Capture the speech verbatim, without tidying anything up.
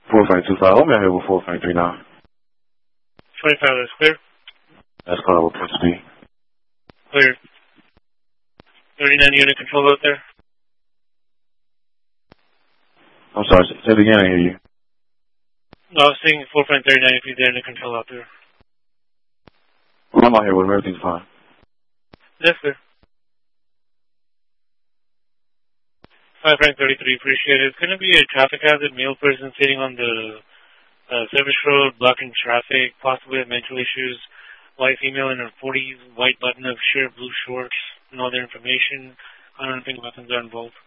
four five two five. Hold me out here with four five three nine. twenty-five, that's clear. That's called with Prince B. Clear. thirty-nine unit control out there. I'm sorry, say it again, I hear you. No, I was saying four five thirty-nine if you're there in the control out there. I'm out here with him, everything's fine. Yes, sir. five five thirty-three, appreciate it. It's going to be a traffic hazard, male person sitting on the uh, service road, blocking traffic, possibly have mental issues, white female in her forties, white button-up shirt, blue shorts, and all their information. I don't think weapons are involved.